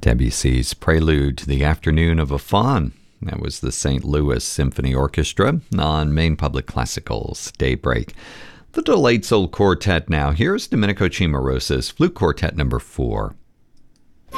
Debussy's Prelude to the Afternoon of a Faun. That was the St. Louis Symphony Orchestra on Maine Public Classical's Daybreak. The Delayed Soul Quartet now. Here's Domenico Cimarosa's Flute Quartet number 4.